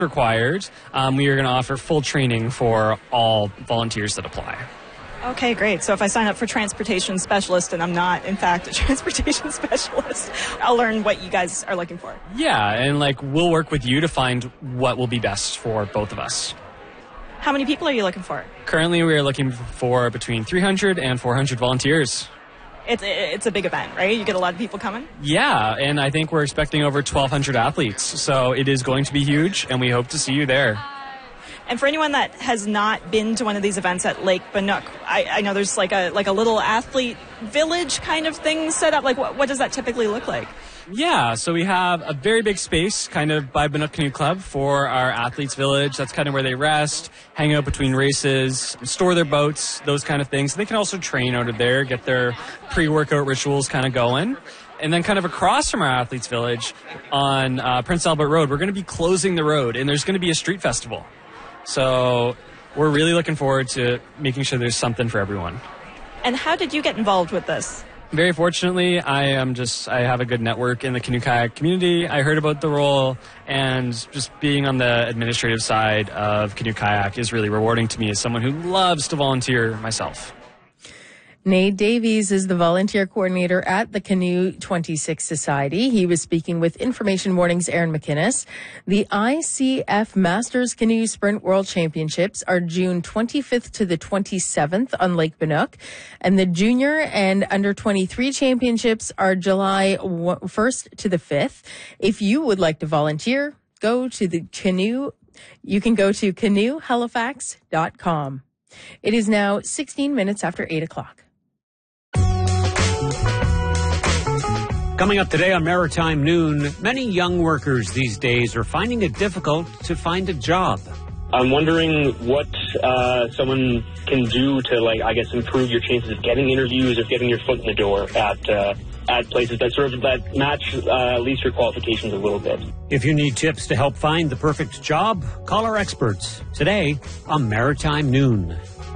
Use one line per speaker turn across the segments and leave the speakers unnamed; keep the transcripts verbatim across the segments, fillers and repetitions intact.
required. Um, we are going to offer full training for all volunteers that apply.
Okay, great. So if I sign up for transportation specialist and I'm not, in fact, a transportation specialist, I'll learn what you guys are looking for.
Yeah, and like we'll work with you to find what will be best for both of us.
How many people are you looking for?
Currently, we are looking for between three hundred and four hundred volunteers.
It's it's a big event, right? You get a lot of people coming?
Yeah, and I think we're expecting over twelve hundred athletes. So it is going to be huge, and we hope to see you there.
And for anyone that has not been to one of these events at Lake Bannock, I, I know there's like a like a little athlete village kind of thing set up. Like, what, what does that typically look like?
Yeah, so we have a very big space kind of by Bannock Canoe Club for our athletes village. That's kind of where they rest, hang out between races, store their boats, those kind of things. They can also train out of there, get their pre-workout rituals kind of going. And then kind of across from our athletes village on uh, Prince Albert Road, we're going to be closing the road, and there's going to be a street festival. So we're really looking forward to making sure there's something for everyone.
And how did you get involved with this?
Very fortunately, I am just, I have a good network in the canoe kayak community. I heard about the role, and just being on the administrative side of canoe kayak is really rewarding to me as someone who loves to volunteer myself.
Nate Davies is the volunteer coordinator at the Canoe twenty-six Society. He was speaking with Information Morning's Aaron McInnes. The I C F Masters Canoe Sprint World Championships are June twenty-fifth to the twenty-seventh on Lake Bannock, and the Junior and Under twenty-three Championships are July first to the fifth. If you would like to volunteer, go to the Canoe. You can go to canoe halifax dot com. It is now sixteen minutes after eight o'clock.
Coming up today on Maritime Noon, many young workers these days are finding it difficult to find a job.
I'm wondering what uh, someone can do to, like, I guess, improve your chances of getting interviews or getting your foot in the door at uh, at places that sort of that match uh, at least your qualifications a little bit.
If you need tips to help find the perfect job, call our experts today on Maritime Noon.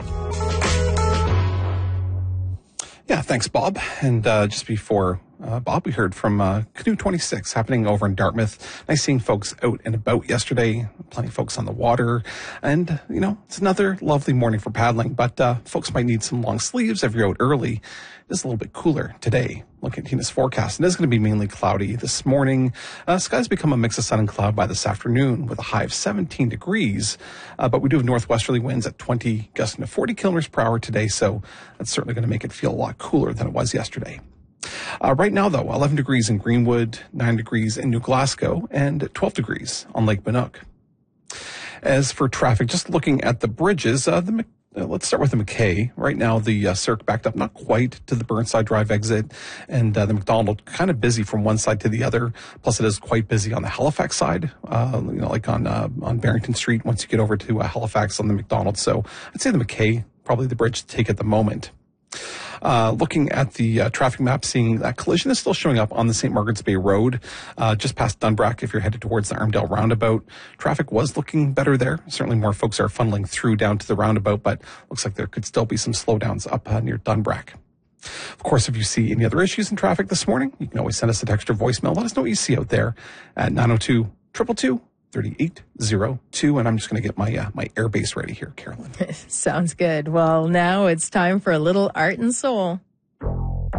Yeah, thanks, Bob. And uh, just before uh, Bob, we heard from uh, Canoe twenty-six happening over in Dartmouth. Nice seeing folks out and about yesterday. Plenty of folks on the water. And, you know, it's another lovely morning for paddling. But uh, folks might need some long sleeves if you're out early. It is a little bit cooler today. Looking at Tina's forecast, it is going to be mainly cloudy this morning. Uh, skies become a mix of sun and cloud by this afternoon with a high of seventeen degrees. Uh, but we do have northwesterly winds at twenty, gusting to forty kilometers per hour today. So that's certainly going to make it feel a lot cooler than it was yesterday. Uh, right now, though, eleven degrees in Greenwood, nine degrees in New Glasgow, and twelve degrees on Lake Bannock. As for traffic, just looking at the bridges, uh, the Uh, let's start with the McKay. Right now, the uh, Cirque backed up not quite to the Burnside Drive exit, and uh, the McDonald kind of busy from one side to the other. Plus, it is quite busy on the Halifax side, uh, you know, like on uh, on Barrington Street once you get over to uh, Halifax on the McDonald. So I'd say the McKay, probably the bridge to take at the moment. Uh, looking at the uh, traffic map, seeing that collision is still showing up on the Saint Margaret's Bay Road, uh, just past Dunbrack if you're headed towards the Armdale roundabout. Traffic was looking better there. Certainly more folks are funneling through down to the roundabout, but looks like there could still be some slowdowns up uh, near Dunbrack. Of course, if you see any other issues in traffic this morning, you can always send us a text or voicemail. Let us know what you see out there at nine oh two, two two two, three eight zero two. And I'm just going to get my uh, my airbase ready here, Carolyn.
Sounds good. Well, now it's time for a little art and soul.